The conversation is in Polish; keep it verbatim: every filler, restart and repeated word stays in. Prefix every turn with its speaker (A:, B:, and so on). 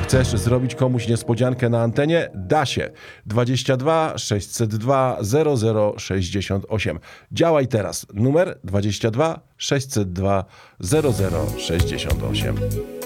A: Chcesz zrobić komuś niespodziankę na antenie? Da się. dwadzieścia dwa sześćset dwa zero zero sześćdziesiąt osiem. Działaj teraz. Numer dwadzieścia dwa sześćset dwa zero zero sześćdziesiąt osiem.